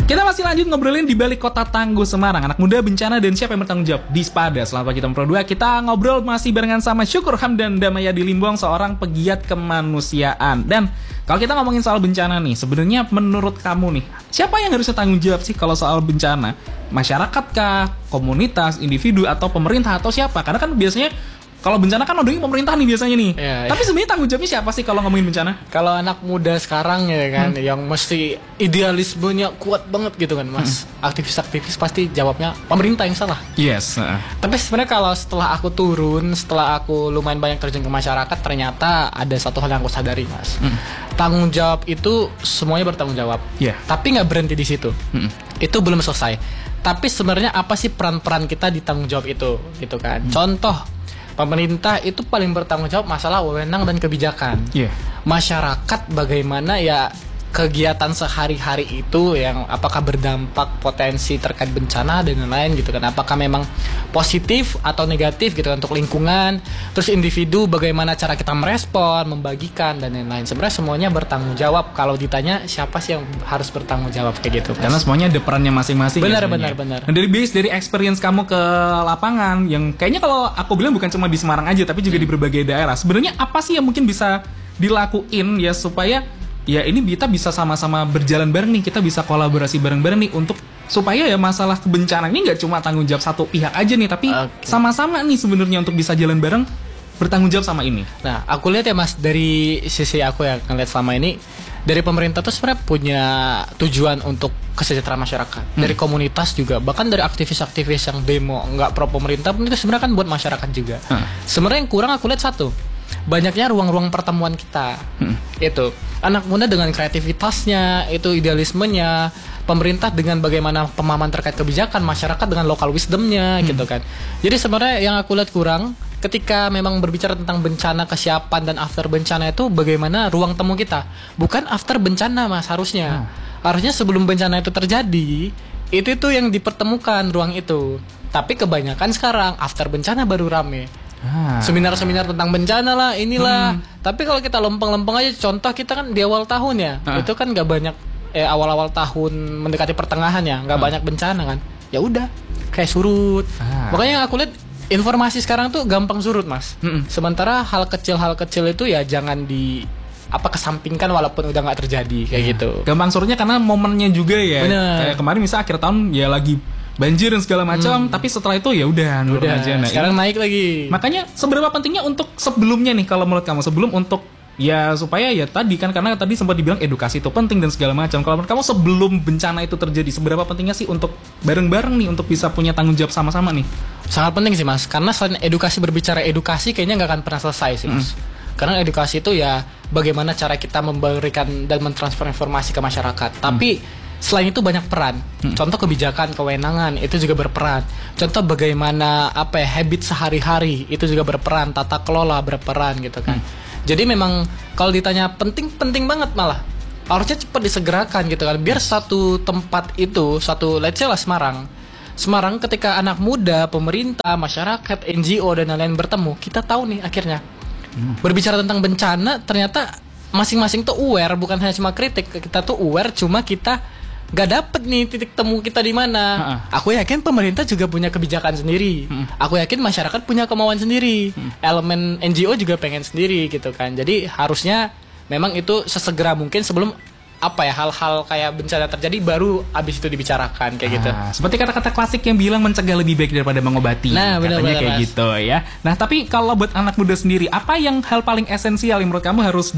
Kita masih lanjut ngobrolin di balik kota tangguh Semarang, anak muda bencana dan siapa yang bertanggung jawab di Spada. Selamat pagi teman Pro 2. Kita ngobrol masih barengan sama Syukur Hamdan Damayadi Limbong, seorang pegiat kemanusiaan. Dan kalau kita ngomongin soal bencana nih, sebenarnya menurut kamu nih, siapa yang harusnya tanggung jawab sih kalau soal bencana? Masyarakat kah, komunitas, individu, atau pemerintah, atau siapa? Karena kan biasanya kalau bencana kan nodongin pemerintah nih biasanya nih. Ya. Tapi sebenarnya tanggung jawabnya siapa sih kalau ngomongin bencana? Kalau anak muda sekarang ya kan, yang mesti idealismenya kuat banget gitu kan mas. Aktivis-aktivis pasti jawabnya pemerintah yang salah. Yes. Tapi sebenarnya kalau setelah aku turun, setelah aku lumayan banyak terjun ke masyarakat, ternyata ada satu hal yang aku sadari mas. Tanggung jawab itu semuanya bertanggung jawab. Yeah. Tapi nggak berhenti di situ. Itu belum selesai. Tapi sebenarnya apa sih peran-peran kita di tanggung jawab itu, gitu kan? Contoh, pemerintah itu paling bertanggung jawab masalah wewenang dan kebijakan. Yeah. Masyarakat bagaimana ya kegiatan sehari-hari itu yang apakah berdampak potensi terkait bencana dan lain-lain gitu kan. Apakah memang positif atau negatif gitu kan untuk lingkungan. Terus individu bagaimana cara kita merespon, membagikan dan lain-lain. Sebenarnya semuanya bertanggung jawab. Kalau ditanya siapa sih yang harus bertanggung jawab kayak gitu. Karena semuanya ada perannya masing-masing. Benar. Dan dari experience kamu ke lapangan yang kayaknya kalau aku bilang bukan cuma di Semarang aja tapi juga di berbagai daerah. Sebenarnya apa sih yang mungkin bisa dilakuin ya supaya ya ini kita bisa sama-sama berjalan bareng nih, kita bisa kolaborasi bareng-bareng nih untuk supaya ya masalah kebencanaan ini nggak cuma tanggung jawab satu pihak aja nih, tapi sama-sama nih sebenarnya untuk bisa jalan bareng bertanggung jawab sama ini. Nah, aku lihat ya mas, dari sisi aku yang ngeliat selama ini, dari pemerintah tuh sebenarnya punya tujuan untuk kesejahteraan masyarakat. Dari komunitas juga, bahkan dari aktivis-aktivis yang demo nggak pro pemerintah pun itu sebenarnya kan buat masyarakat juga. Sebenarnya yang kurang aku lihat satu, banyaknya ruang-ruang pertemuan kita. Itu anak muda dengan kreativitasnya, itu idealismenya, pemerintah dengan bagaimana pemahaman terkait kebijakan, masyarakat dengan local wisdomnya gitu kan. Jadi sebenarnya yang aku lihat kurang ketika memang berbicara tentang bencana, kesiapan dan after bencana itu bagaimana ruang temu kita. Bukan after bencana mas, harusnya sebelum bencana itu terjadi, itu tuh yang dipertemukan ruang itu. Tapi kebanyakan sekarang after bencana baru rame. Seminar-seminar tentang bencana lah, inilah. Tapi kalau kita lempeng-lempeng aja, contoh kita kan di awal tahun ya, itu kan nggak banyak awal-awal tahun mendekati pertengahan ya, nggak banyak bencana kan. Ya udah, kayak surut. Makanya yang aku lihat informasi sekarang tuh gampang surut mas. Sementara hal kecil itu ya jangan kesampingkan walaupun udah nggak terjadi kayak gitu. Gampang surutnya karena momennya juga ya. Kayak kemarin misal akhir tahun ya lagi banjir dan segala macam, tapi setelah itu ya udah nurun aja. Nah, sekarang naik lagi. Makanya seberapa pentingnya untuk sebelumnya nih kalau menurut kamu, sebelum untuk ya supaya ya tadi kan, karena tadi sempat dibilang edukasi itu penting dan segala macam. Kalau menurut kamu sebelum bencana itu terjadi, seberapa pentingnya sih untuk bareng-bareng nih untuk bisa punya tanggung jawab sama-sama nih? Sangat penting sih mas, karena selain edukasi, berbicara edukasi kayaknya nggak akan pernah selesai sih mas. Karena edukasi itu ya bagaimana cara kita memberikan dan mentransfer informasi ke masyarakat. Tapi selain itu banyak peran. Contoh kebijakan, kewenangan itu juga berperan. Contoh bagaimana habit sehari-hari itu juga berperan. Tata kelola berperan gitu kan. Jadi memang kalau ditanya penting banget, malah harusnya cepat disegerakan gitu kan. Biar satu tempat itu, let's say lah Semarang ketika anak muda, pemerintah, masyarakat, NGO dan lain-lain bertemu, kita tahu nih akhirnya berbicara tentang bencana, ternyata masing-masing tuh aware, bukan hanya cuma kritik. Kita tuh aware, cuma kita gak dapet nih titik temu kita di mana. Aku yakin pemerintah juga punya kebijakan sendiri. Aku yakin masyarakat punya kemauan sendiri. Elemen NGO juga pengen sendiri gitu kan. Jadi harusnya memang itu sesegera mungkin sebelum hal-hal kayak bencana terjadi baru abis itu dibicarakan kayak gitu. Seperti kata-kata klasik yang bilang mencegah lebih baik daripada mengobati. Nah, katanya kayak mas. gitu ya. Nah, tapi kalau buat anak muda sendiri, apa yang hal paling esensial yang menurut kamu harus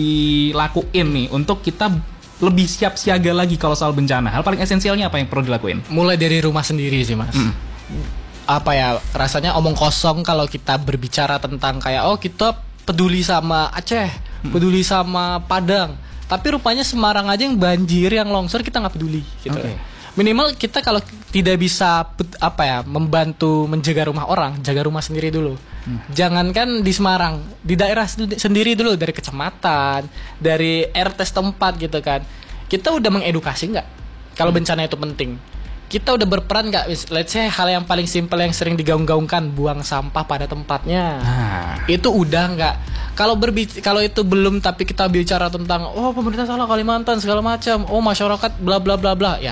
dilakuin nih untuk kita lebih siap siaga lagi kalau soal bencana? Hal paling esensialnya apa yang perlu dilakuin? Mulai dari rumah sendiri sih mas. Rasanya omong kosong kalau kita berbicara tentang kayak kita peduli sama Aceh, peduli sama Padang, tapi rupanya Semarang aja yang banjir, yang longsor kita nggak peduli gitu. Minimal kita kalau tidak bisa membantu menjaga rumah orang, jaga rumah sendiri dulu. Jangankan di Semarang, di daerah sendiri dulu, dari kecamatan, dari RT setempat gitu kan. Kita udah mengedukasi nggak kalau bencana itu penting? Kita udah berperan nggak? Let's say hal yang paling simpel yang sering digaung-gaungkan, buang sampah pada tempatnya. Itu udah nggak? Kalau itu belum, tapi kita bicara tentang pemerintah salah Kalimantan segala macam, masyarakat bla bla bla bla, ya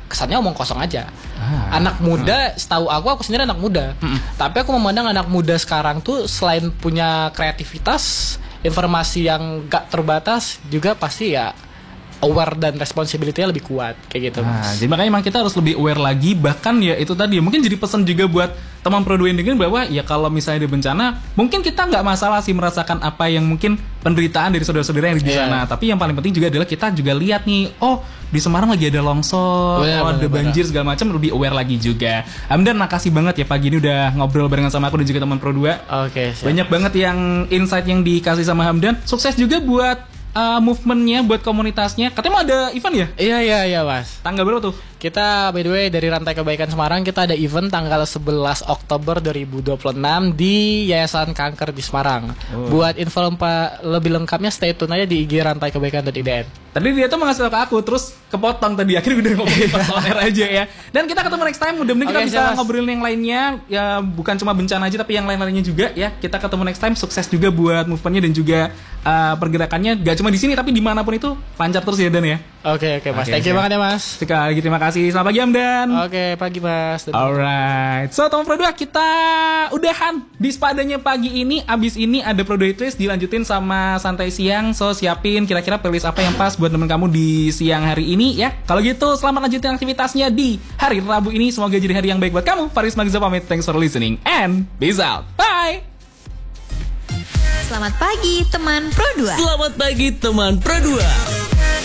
kesannya omong kosong aja. Anak muda, setahu aku sendiri anak muda. Tapi aku memandang anak muda sekarang tuh selain punya kreativitas, informasi yang gak terbatas, juga pasti ya aware dan responsibility-nya lebih kuat kayak gitu. Jadi makanya emang kita harus lebih aware lagi, bahkan ya itu tadi mungkin jadi pesan juga buat teman Pro 2 yang dengerin bahwa ya kalau misalnya ada bencana, mungkin kita nggak masalah sih merasakan apa yang mungkin penderitaan dari saudara-saudara yang di sana, tapi yang paling penting juga adalah kita juga lihat nih, oh di Semarang lagi ada longsor, ada banjir segala macam, lebih aware lagi juga. Hamdan, makasih banget ya pagi ini udah ngobrol barengan sama aku dan juga teman Pro 2. Oke, banyak banget yang insight yang dikasih sama Hamdan. Sukses juga buat movementnya, buat komunitasnya. Katanya mau ada event ya? Iya Mas. Tanggal berapa tuh? Kita by the way dari Rantai Kebaikan Semarang, kita ada event tanggal 11 Oktober 2026 di Yayasan Kanker di Semarang. Buat info lebih lengkapnya stay tune aja di IG Rantai Kebaikan.id. Tadi dia tuh ngasih tau ke aku, terus kepotong tadi, akhirnya udah ngobrolin pas on air aja ya. Dan kita ketemu next time, mudah-mudahan kita bisa ngobrolin yang lainnya. Ya bukan cuma bencana aja, tapi yang lain-lainnya juga ya. Kita ketemu next time, sukses juga buat movementnya dan juga pergerakannya. Gak cuma di sini, tapi dimanapun itu lancar terus ya Dan ya. Oke Mas, thank you banget ya Mas. Sekali lagi terima kasih, selamat pagi Hamdan. Oke, pagi Mas. Alright, so teman Pro 2 kita udahan di Spadanya pagi ini. Abis ini ada Pro 2 List dilanjutin sama Santai Siang. So siapin kira-kira playlist apa yang pas buat temen kamu di siang hari ini ya. Kalau gitu selamat lanjutin aktivitasnya di hari Rabu ini. Semoga jadi hari yang baik buat kamu. Faris Magiza pamit, thanks for listening and peace out. Bye. Selamat pagi teman Pro 2. Selamat pagi teman Pro 2.